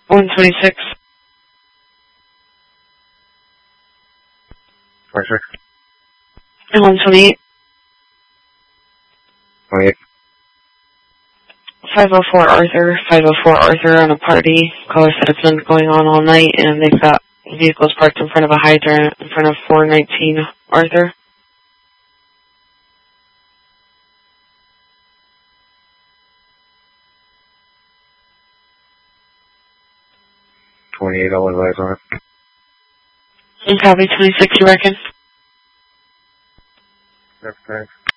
126. 26. And 128. 28. 504 Arthur. 504 Arthur on a party. Caller said it's been going on all night, and they've got vehicles parked in front of a hydrant in front of 419 Arthur. $28 on it. And copy 26, you reckon? That's thanks.